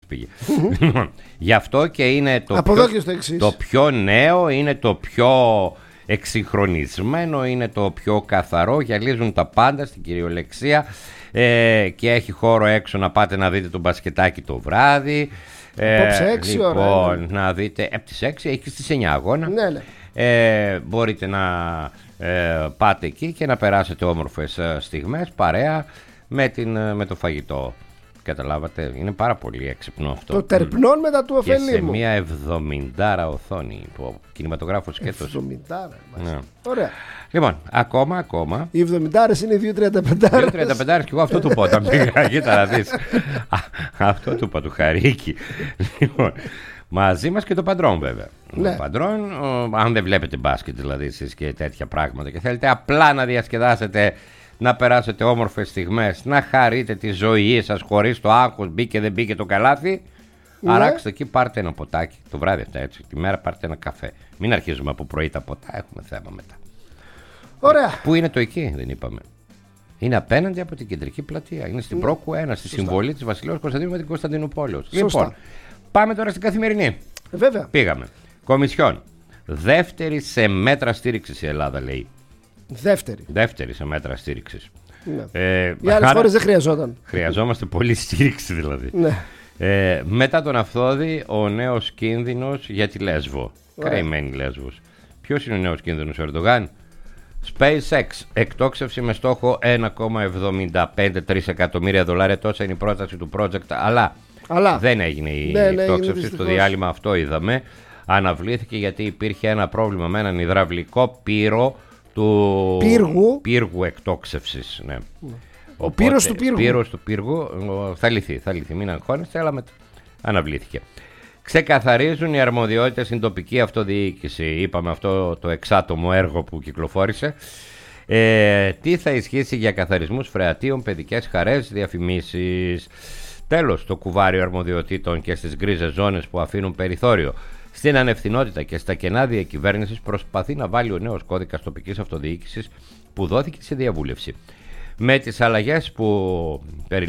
πήγε. Γι' αυτό και είναι το πιο νέο, είναι το πιο εξυγχρονισμένο, είναι το πιο καθαρό, γυαλίζουν τα πάντα στην κυριολεξία και έχει χώρο έξω να πάτε να δείτε το μπασκετάκι το βράδυ. Απόψε 6 λοιπόν, ώρα. να δείτε, από τις 6 έχει στις 9 αγώνα. Ναι. Μπορείτε να πάτε εκεί και να περάσετε όμορφες στιγμές παρέα με το φαγητό. Καταλάβατε, είναι πάρα πολύ έξυπνο αυτό. Το τερπνών μετά του ωφελήμου. Και σε μια 70 οθόνη, κινηματογράφο σκέτος. 70, ναι. Ωραία. Λοιπόν, ακόμα. Οι 70 είναι οι 2,35 και εγώ αυτό του πω. Όταν πήγα, κοίτα να δεις. Αυτό του είπα του Χαρίκη. Λοιπόν, μαζί μας και το Παντρόν βέβαια. Ναι. Το Παντρόν, αν δεν βλέπετε μπάσκετ δηλαδή εσείς και τέτοια πράγματα και θέλετε απλά να διασκεδάσετε, να περάσετε όμορφες στιγμές, να χαρείτε τη ζωή σας χωρίς το άγχος, μπήκε δεν μπήκε το καλάθι. Ναι. Αράξτε εκεί, πάρτε ένα ποτάκι το βράδυ αυτά έτσι. Τη μέρα πάρτε ένα καφέ. Μην αρχίζουμε από πρωί τα ποτά, έχουμε θέμα μετά. Ωραία. Πού είναι το εκεί, δεν είπαμε. Είναι απέναντι από την κεντρική πλατεία. Είναι στην Πρόκου 1, στη συμβολή της Βασιλέως Κωνσταντίνου με την Κωνσταντινούπολη. Λοιπόν, πάμε τώρα στην Καθημερινή. Βέβαια. Πήγαμε. Κομισιόν. Δεύτερη σε μέτρα στήριξης η Ελλάδα, λέει. Δεύτερη σε μέτρα στήριξης. Ναι. Οι άλλες χώρες δεν χρειαζόταν. Χρειαζόμαστε πολύ στήριξη δηλαδή. Ναι. Μετά τον Αυθόδη, ο νέος κίνδυνος για τη Λέσβο. Κραϊμένη Λέσβος. Ποιος είναι ο νέος κίνδυνος, ο Ερντογάν? SpaceX, εκτόξευση με στόχο 1,75 τρισεκατομμύρια δολάρια. Τόσα είναι η πρόταση του project, αλλά δεν έγινε η εκτόξευση. Στο διάλειμμα αυτό είδαμε. Αναβλήθηκε γιατί υπήρχε ένα πρόβλημα με έναν υδραυλικό πύρο του πύργου εκτόξευσης. Ναι. Ο πύρος του πύργου. Θα λυθεί, μην αγχώνεστε, αλλά αναβλήθηκε. Ξεκαθαρίζουν οι αρμοδιότητες στην τοπική αυτοδιοίκηση. Είπαμε αυτό το εξάτομο έργο που κυκλοφόρησε. Τι θα ισχύσει για καθαρισμούς φρεατίων, παιδικές χαρές, διαφημίσεις. Τέλος, το κουβάριο αρμοδιοτήτων και στις γκρίζες ζώνες που αφήνουν περιθώριο στην ανευθυνότητα και στα κενά διακυβέρνησης προσπαθεί να βάλει ο νέος κώδικας τοπικής αυτοδιοίκησης που δόθηκε σε διαβούλευση. Με τις αλλαγές που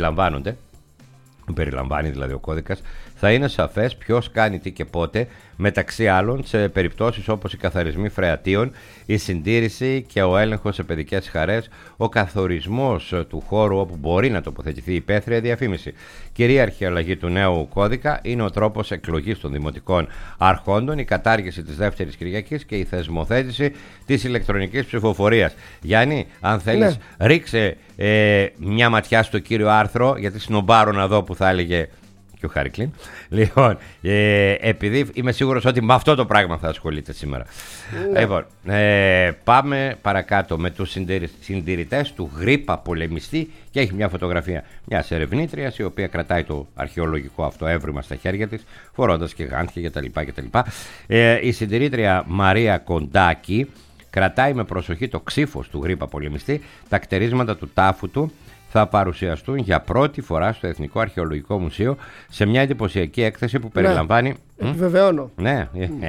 περιλαμβάνει δηλαδή ο κώδικας, θα είναι σαφές ποιος κάνει τι και πότε, μεταξύ άλλων σε περιπτώσεις όπως οι καθαρισμοί φρεατίων, η συντήρηση και ο έλεγχος σε παιδικές χαρές, ο καθορισμός του χώρου όπου μπορεί να τοποθετηθεί υπαίθρια διαφήμιση. Κυρίαρχη αλλαγή του νέου κώδικα είναι ο τρόπος εκλογής των δημοτικών αρχόντων, η κατάργηση της δεύτερης Κυριακής και η θεσμοθέτηση της ηλεκτρονικής ψηφοφορίας. Γιάννη, αν θέλεις, ρίξε μια ματιά στο κύριο άρθρο, γιατί σνομπάρω να δω που θα έλεγε και ο Χάρικλιν. Λοιπόν, επειδή είμαι σίγουρος ότι με αυτό το πράγμα θα ασχολείται σήμερα. Λοιπόν, πάμε παρακάτω με τους συντηρητές του γρίπα πολεμιστή και έχει μια φωτογραφία μιας ερευνήτριας η οποία κρατάει το αρχαιολογικό αυτό έβριμα στα χέρια της, φορώντας και γάντια κτλ. Η συντηρήτρια Μαρία Κοντάκη κρατάει με προσοχή το ξύφος του γρίπα πολεμιστή. Τα κτερίσματα του τάφου του θα παρουσιαστούν για πρώτη φορά στο Εθνικό Αρχαιολογικό Μουσείο σε μια εντυπωσιακή έκθεση που περιλαμβάνει. Επιβεβαιώνω. Ναι.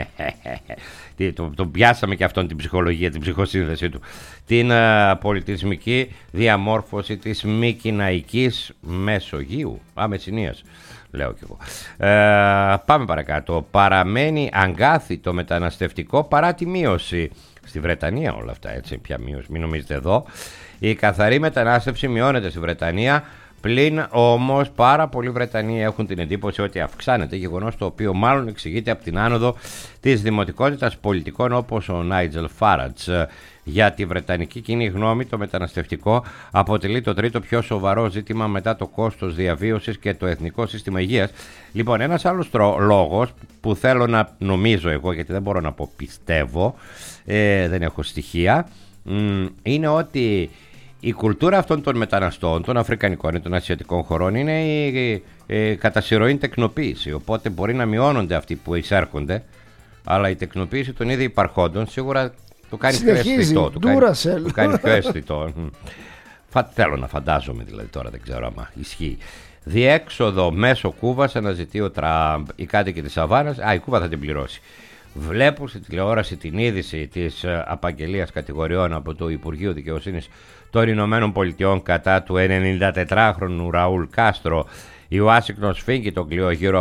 Τον πιάσαμε και αυτόν την ψυχολογία, την ψυχοσύνθεση του. Την πολιτισμική διαμόρφωση της Μικηναϊκής Μεσογείου. Μεσσηνίας, λέω κι εγώ. Πάμε παρακάτω. Παραμένει αγκάθιτο μεταναστευτικό παρά τη μείωση. Στη Βρετανία όλα αυτά, έτσι, πια μείωση, μην νομίζετε εδώ. Η καθαρή μετανάστευση μειώνεται στη Βρετανία, πλην όμως πάρα πολλοί Βρετανοί έχουν την εντύπωση ότι αυξάνεται, γεγονός το οποίο μάλλον εξηγείται από την άνοδο της δημοτικότητας πολιτικών όπως ο Νάιτζελ Φάρατζ. Για τη βρετανική κοινή γνώμη το μεταναστευτικό αποτελεί το τρίτο πιο σοβαρό ζήτημα μετά το κόστος διαβίωσης και το εθνικό σύστημα υγείας. Λοιπόν, ένας άλλος λόγος που θέλω να νομίζω εγώ, γιατί δεν μπορώ να πω πιστεύω, δεν έχω στοιχεία, είναι ότι η κουλτούρα αυτών των μεταναστών, των Αφρικανικών ή των Ασιατικών χωρών, είναι η κατά συρροήν τεκνοποίηση. Οπότε μπορεί να μειώνονται αυτοί που εισέρχονται, αλλά η τεκνοποίηση των ήδη υπαρχόντων σίγουρα το κάνει πιο αισθητό. Το κάνει πιο αισθητό. Θέλω να φαντάζομαι δηλαδή, τώρα δεν ξέρω άμα ισχύει. Διέξοδο μέσω Κούβας αναζητεί ο Τραμπ. Οι κάτοικοι της Αβάνας, η Κούβα θα την πληρώσει. Βλέπω στη τηλεόραση την είδηση της απαγγελίας κατηγοριών από το Υπουργείο Δικαιοσύνης των Ηνωμένων Πολιτειών κατά του 94χρονου Ραούλ Κάστρο. Η Ουάσιγκτον σφίγγει τον κλειό γύρω